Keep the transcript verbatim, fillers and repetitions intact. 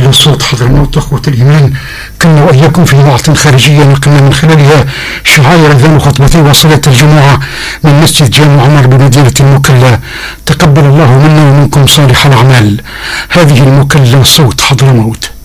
مكلا صوت حضرموت أخوة الإيمان، كنا وإياكم في إذاعة خارجية نقلنا من خلالها شعائر أذان وخطبة وصلاة الجمعة من مسجد جامع عمر بمدينة المكلا. تقبل الله منا ومنكم صالح الأعمال. هذه المكلا صوت حضرموت.